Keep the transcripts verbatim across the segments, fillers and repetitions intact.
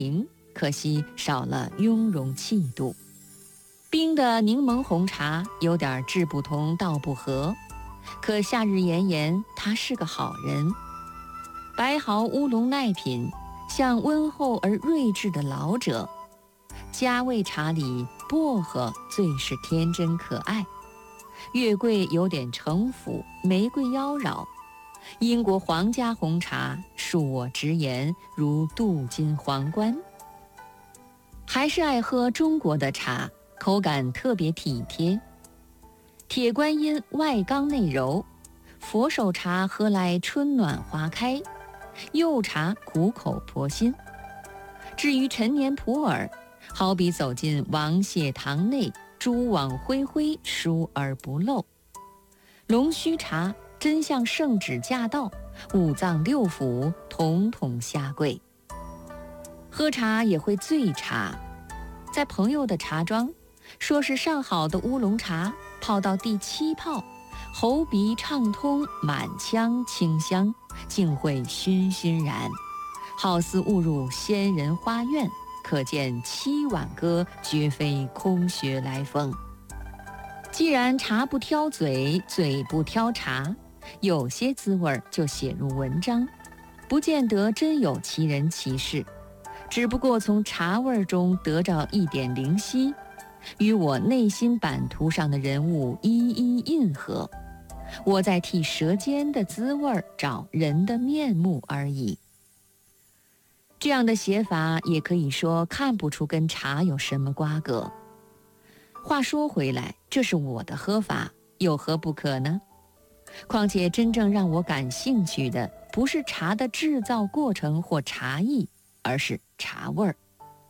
平，可惜少了雍容气度。冰的柠檬红茶有点志不同道不合，可夏日炎炎，他是个好人。白毫乌龙耐品，像温厚而睿智的老者。加味茶里薄荷最是天真可爱，月桂有点城府，玫瑰妖娆。英国皇家红茶恕我直言，如镀金皇冠。还是爱喝中国的茶，口感特别体贴。铁观音外刚内柔，佛手茶喝来春暖花开，柚茶苦口婆心。至于陈年普洱，好比走进王谢堂内，蛛网恢恢，疏而不漏。龙须茶真像圣旨驾到，五脏六腑统统下跪。喝茶也会醉茶，在朋友的茶庄，说是上好的乌龙茶，泡到第七泡，喉鼻畅通，满腔清香，竟会醺醺然，好似误入仙人花院。可见七碗歌绝非空穴来风。既然茶不挑嘴，嘴不挑茶，有些滋味就写入文章，不见得真有其人其事，只不过从茶味中得着一点灵犀，与我内心版图上的人物一一印合。我在替舌尖的滋味找人的面目而已。这样的写法也可以说看不出跟茶有什么瓜葛。话说回来，这是我的喝法，有何不可呢？况且真正让我感兴趣的不是茶的制造过程或茶艺，而是茶味儿。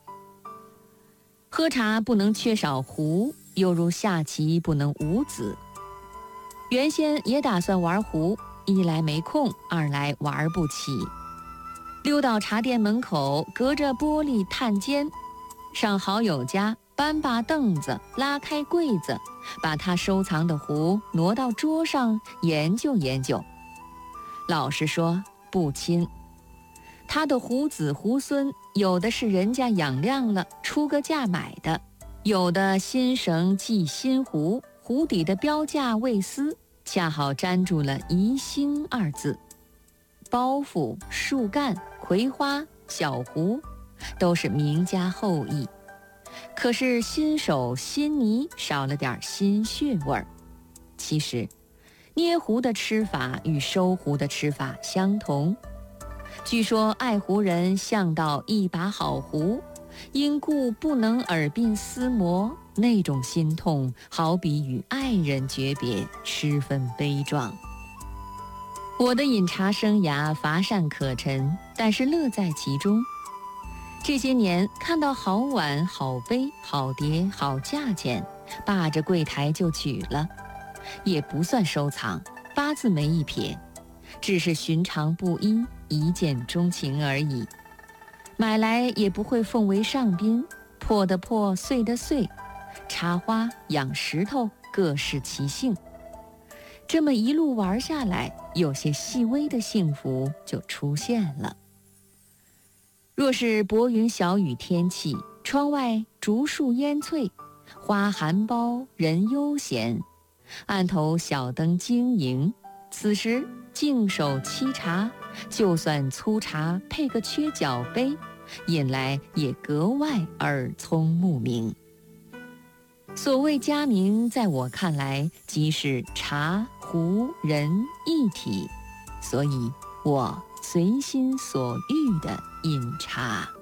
喝茶不能缺少壶，犹如下棋不能无子。原先也打算玩壶，一来没空，二来玩不起。溜到茶店门口，隔着玻璃探监，上好友家搬把凳子，拉开柜子，把他收藏的壶挪到桌上研究研究。老实说不亲，他的壶子壶孙有的是人家养亮了出个价买的，有的新绳系新壶，壶底的标价未撕，恰好粘住了宜兴二字。包袱、树干、葵花、小壶都是名家后裔，可是新手新泥少了点新血味儿。其实捏壶的吃法与收壶的吃法相同。据说爱壶人向到一把好壶，因故不能耳鬓厮磨，那种心痛好比与爱人诀别，十分悲壮。我的饮茶生涯乏善可陈，但是乐在其中。这些年看到好碗、好杯、好碟、好价钱，霸着柜台就取了，也不算收藏，八字没一撇，只是寻常不一，一见钟情而已。买来也不会奉为上宾，破的破，碎的碎，插花、养石头，各适其性。这么一路玩下来，有些细微的幸福就出现了。若是薄云小雨天气，窗外竹树烟翠，花含苞，人悠闲，案头小灯晶莹，此时净手沏茶，就算粗茶配个缺角杯，饮来也格外耳聪目明。所谓佳茗，在我看来即是茶壶人一体，所以我随心所欲地饮茶。